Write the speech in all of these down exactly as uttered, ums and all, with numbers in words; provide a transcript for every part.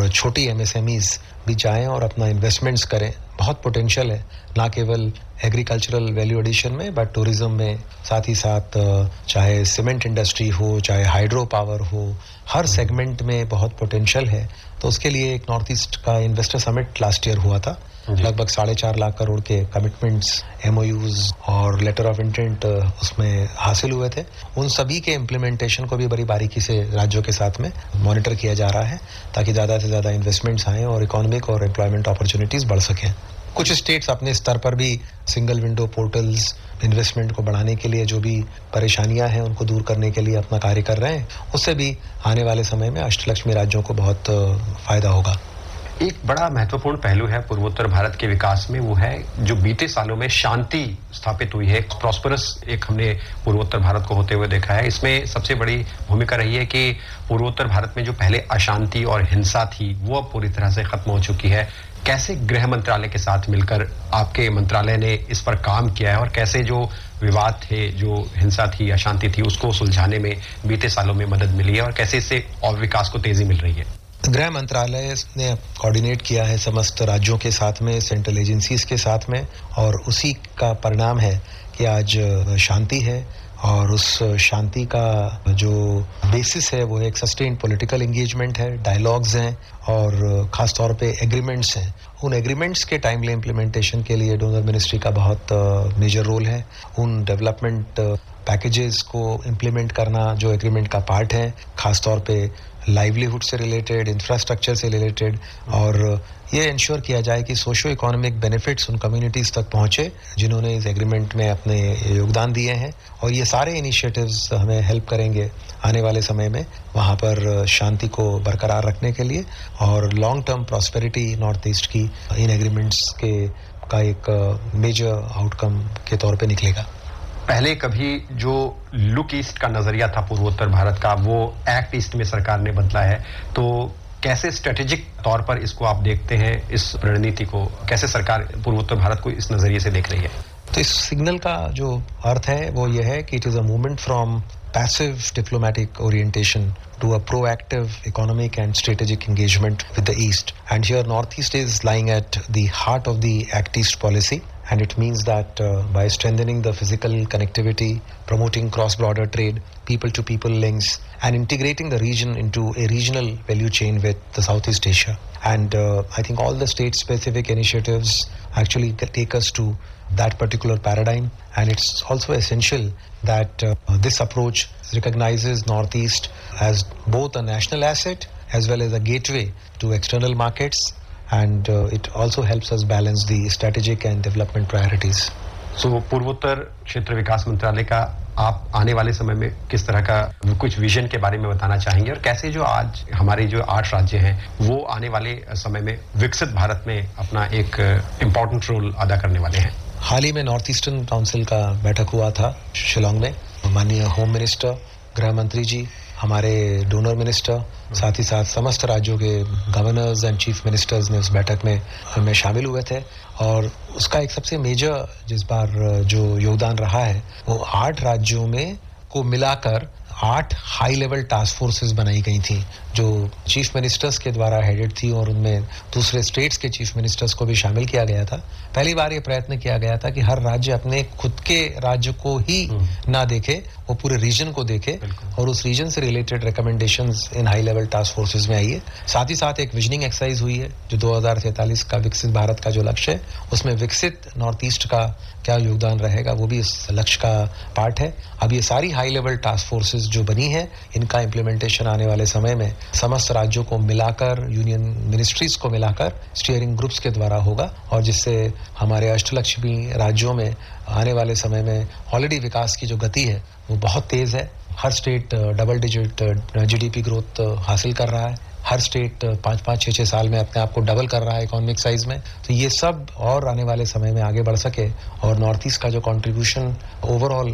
और छोटी एमएसएमईज भी जाएं और अपना इन्वेस्टमेंट्स करें। बहुत पोटेंशियल है, ना केवल एग्रीकल्चरल वैल्यू एडिशन में बट टूरिज्म में, साथ ही साथ चाहे सीमेंट इंडस्ट्री हो, चाहे हाइड्रो पावर हो, हर सेगमेंट में बहुत पोटेंशियल है। तो उसके लिए एक नॉर्थ ईस्ट का इन्वेस्टर समिट लास्ट ईयर हुआ था। लगभग साढ़े चार लाख करोड़ के कमिटमेंट्स, एमओयूज और लेटर ऑफ इंटेंट उसमें हासिल हुए थे। उन सभी के इम्प्लीमेंटेशन को भी बड़ी बारीकी से राज्यों के साथ में मॉनिटर किया जा रहा है ताकि ज़्यादा से ज़्यादा इन्वेस्टमेंट्स आएँ और इकोनॉमिक और एम्प्लॉयमेंट अपॉर्चुनिटीज़ बढ़ सकें। कुछ स्टेट्स अपने स्तर पर भी सिंगल विंडो पोर्टल्स, इन्वेस्टमेंट को बढ़ाने के लिए जो भी परेशानियां हैं उनको दूर करने के लिए अपना कार्य कर रहे हैं। उससे भी आने वाले समय में अष्टलक्ष्मी राज्यों को बहुत फायदा होगा। एक बड़ा महत्वपूर्ण पहलू है पूर्वोत्तर भारत के विकास में, वो है जो बीते सालों में शांति स्थापित हुई है। प्रॉस्परस एक हमने पूर्वोत्तर भारत को होते हुए देखा है। इसमें सबसे बड़ी भूमिका रही है कि पूर्वोत्तर भारत में जो पहले अशांति और हिंसा थी वो अब पूरी तरह से खत्म हो चुकी है। कैसे गृह मंत्रालय के साथ मिलकर आपके मंत्रालय ने इस पर काम किया है और कैसे जो विवाद थे, जो हिंसा थी, अशांति थी, उसको सुलझाने में बीते सालों में मदद मिली है और कैसे इससे और विकास को तेजी मिल रही है? गृह मंत्रालय ने कोऑर्डिनेट किया है समस्त राज्यों के साथ में, सेंट्रल एजेंसीज के साथ में, और उसी का परिणाम है कि आज शांति है। और उस शांति का जो बेसिस है वो एक सस्टेन्ड पॉलिटिकल एंगेजमेंट है, डायलॉग्स हैं और खास तौर पे एग्रीमेंट्स हैं। उन एग्रीमेंट्स के टाइमली इम्प्लीमेंटेशन के लिए डोनर मिनिस्ट्री का बहुत मेजर रोल है। उन डेवलपमेंट पैकेजेस को इम्प्लीमेंट करना जो एग्रीमेंट का पार्ट है, खास तौर पे लाइवलीहुड से रिलेटेड, इंफ्रास्ट्रक्चर से रिलेटेड, और ये इंश्योर किया जाए कि सोशो इकोनॉमिक बेनिफिट्स उन कम्युनिटीज़ तक पहुँचे जिन्होंने इस एग्रीमेंट में अपने योगदान दिए हैं। और ये सारे इनिशिएटिव्स हमें हेल्प करेंगे आने वाले समय में वहाँ पर शांति को बरकरार रखने के लिए, और long term prosperity north east की इन एग्रीमेंट्स के का एक मेजर आउटकम के तौर पे निकलेगा। पहले कभी जो लुक ईस्ट का नजरिया था पूर्वोत्तर भारत का, वो एक्ट ईस्ट में सरकार ने बदला है। तो कैसे स्ट्रेटेजिक तौर पर इसको आप देखते हैं, इस रणनीति को कैसे सरकार पूर्वोत्तर भारत को इस नजरिए से देख रही है? तो इस सिग्नल का जो अर्थ है वो ये है कि it is a movement from passive diplomatic orientation to a proactive economic and strategic engagement with the East. And here Northeast is lying at the heart of the Act East policy. And it means that uh, by strengthening the physical connectivity, promoting cross-border trade, people-to-people links, and integrating the region into a regional value chain with the Southeast Asia. And uh, I think all the state-specific initiatives actually take us to that particular paradigm. And it's also essential that uh, this approach recognizes Northeast as both a national asset as well as a gateway to external markets. And uh, it also helps us balance the strategic and development priorities. So, पूर्वोत्तर क्षेत्र विकास मंत्रालय का आप आने वाले समय में किस तरह का कुछ विजन के बारे में बताना चाहेंगे, और कैसे जो आज हमारे जो आठ राज्य हैं वो आने वाले समय में विकसित भारत में अपना एक इम्पोर्टेंट रोल अदा करने वाले हैं? हाल ही में नॉर्थ ईस्टर्न काउंसिल का बैठक हुआ था शिलोंग में। माननीय होम मिनिस्टर, गृह मंत्री जी, हमारे डोनर मिनिस्टर, साथ ही साथ समस्त राज्यों के गवर्नर्स एंड चीफ मिनिस्टर्स ने उस बैठक में में शामिल हुए थे। और उसका एक सबसे मेजर जिस बार जो योगदान रहा है वो आठ राज्यों में को मिलाकर आठ हाई लेवल टास्क फोर्सेस बनाई गई थी जो चीफ मिनिस्टर्स के द्वारा हेडेड थी, और उनमें दूसरे स्टेट्स के चीफ मिनिस्टर्स को भी शामिल किया गया था। पहली बार ये प्रयत्न किया गया था कि हर राज्य अपने खुद के राज्य को ही ना देखे, वो पूरे रीजन को देखे और उस रीजन से रिलेटेड रिकमेंडेशंस इन हाई लेवल टास्क फोर्सेस में आई है। साथ ही साथ एक विजनिंग एक्सरसाइज हुई है जो दो हज़ार तैंतालीस का विकसित भारत का जो लक्ष्य है उसमें विकसित नॉर्थ ईस्ट का क्या योगदान रहेगा वो भी इस लक्ष्य का पार्ट है। अब ये सारी हाई लेवल टास्क फोर्सेस जो बनी है इनका इम्प्लीमेंटेशन आने वाले समय में समस्त राज्यों को मिलाकर, यूनियन मिनिस्ट्रीज को मिलाकर स्टीयरिंग ग्रुप्स के द्वारा होगा, और जिससे हमारे अष्टलक्ष्मी राज्यों में आने वाले समय में ऑलरेडी विकास की जो गति है वो बहुत तेज है। हर state double digit GDP growth हासिल कर रहा है, हर स्टेट पाँच पाँच छः छः साल में अपने आप को डबल कर रहा है इकोनॉमिक साइज में। तो ये सब और आने वाले समय में आगे बढ़ सके और नॉर्थ ईस्ट का जो कंट्रीब्यूशन ओवरऑल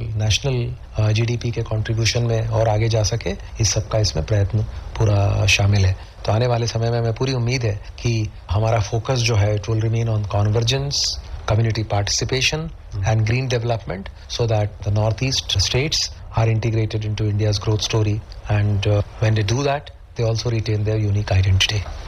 नेशनल जीडीपी के कंट्रीब्यूशन में और आगे जा सके, इस सब का इसमें प्रयत्न पूरा शामिल है। तो आने वाले समय में हमें पूरी उम्मीद है कि हमारा फोकस जो है it will remain on convergence, community participation and green development so that the northeast states are integrated into India's growth story, and uh, when they do that they also retain their unique identity.